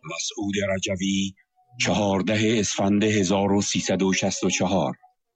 مسعود رجوی 14 اسفند 1364.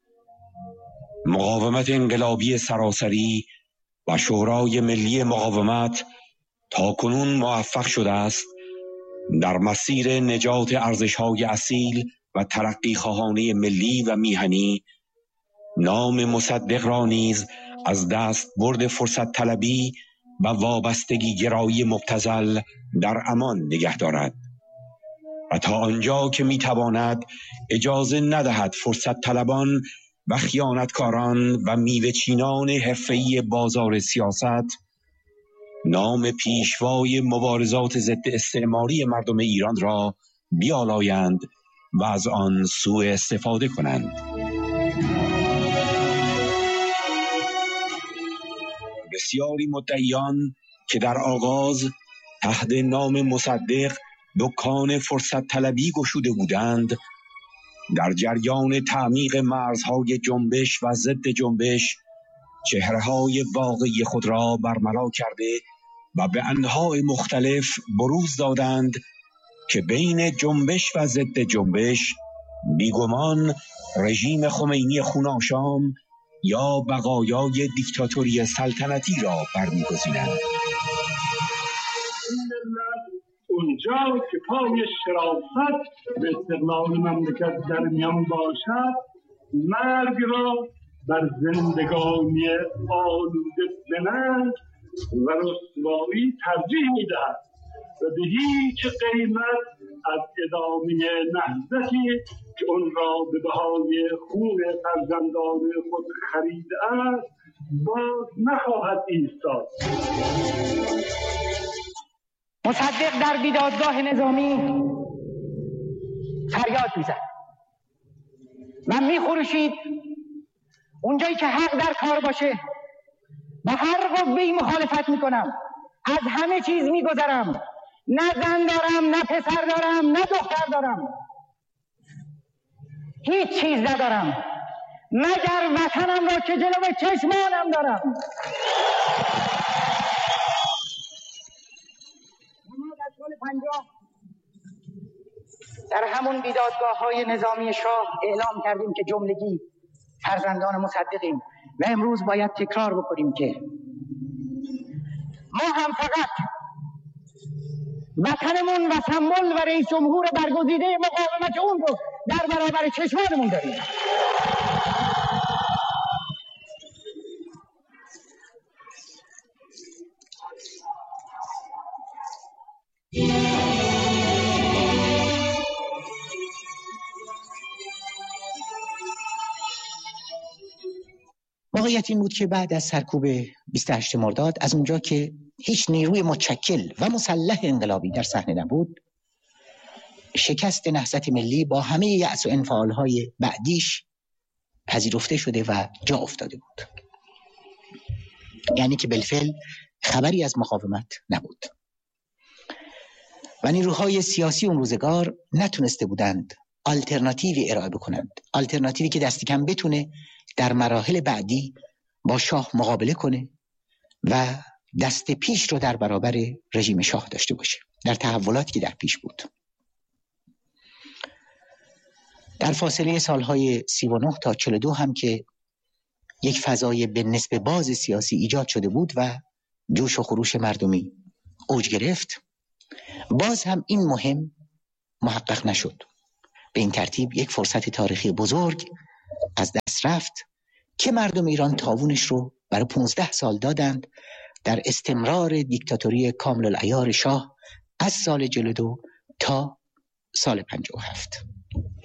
مقاومت انقلابی سراسری و شورای ملی مقاومت تاکنون موفق شده است در مسیر نجات ارزش‌های اصیل و ترقی خواهانه ملی و میهنی نام مصدق را نیز از دست برد فرصت طلبی و وابستگی گرایی مبتذل در امان نگه دارد و تا آنجا که میتواند اجازه ندهد فرصت طلبان و خیانتکاران و میوه چینان حرفه‌ای بازار سیاست نام پیشوای مبارزات ضد استعماری مردم ایران را بیالایند و از آن سوء استفاده کنند. بسیاری مدعیان که در آغاز تحت نام مصدق دکان فرصت طلبی گشوده بودند، در جریان تعمیق مرزهای جنبش و ضد جنبش چهره‌های واقعی خود را برملا کرده و به انواع مختلف بروز دادند که بین جنبش و ضد جنبش بیگمان رژیم خمینی خوناشام یا بقایای دیکتاتوری سلطنتی را برمی‌گزینند. اونجا که پای شرافت به استقلال مملکت در میان باشد، مرگ را بر زندگانی آلوده بننگ و رسوایی ترجیح می‌دهد و به هیچ قیمت از ادامه نهضتی که اون را به بهای خون فرزندان خود خریده است باز نخواهد ایستاد. مصدق در بیدادگاه نظامی فریاد میزد و میخروشید اونجایی که حق در کار باشه با هر قوه‌ای مخالفت میکنم، از همه چیز میگذرم، نه زن دارم، نه پسر دارم، نه دختر دارم، هیچ چیز ندارم مگر وطنم را که جلوی چشمانم دارم. در همون بیدادگاه‌های نظامی شاه اعلام کردیم که جملگی فرزندان مصدقیم و امروز باید تکرار بکنیم که ما هم فقط وطنمون و سمبل و رئیس جمهور برگزیده مقاومت اون رو در برابر چشمانمون داریم. واقعیت این بود که بعد از سرکوب 28 مرداد، از اونجا که هیچ نیروی متشکل و مسلح انقلابی در صحنه نبود، شکست نهضت ملی با همه یأس و انفعالهای بعدیش پذیرفته شده و جا افتاده بود. یعنی که بالفعل خبری از مقاومت نبود و نیروهای سیاسی اون روزگار نتونسته بودند آلترناتیوی ارائه بکنند، آلترناتیوی که دست کم بتونه در مراحل بعدی با شاه مقابله کنه و دست پیش رو در برابر رژیم شاه داشته باشه در تحولاتی که در پیش بود. در فاصله سالهای 39 تا 42 هم که یک فضای به نسبه باز سیاسی ایجاد شده بود و جوش و خروش مردمی اوج گرفت، باز هم این مهم محقق نشد. به این ترتیب یک فرصت تاریخی بزرگ از دست رفت که مردم ایران تاوانش رو برای 15 سال دادند در استمرار دیکتاتوری کامل العیار شاه از سال 42 تا سال 57.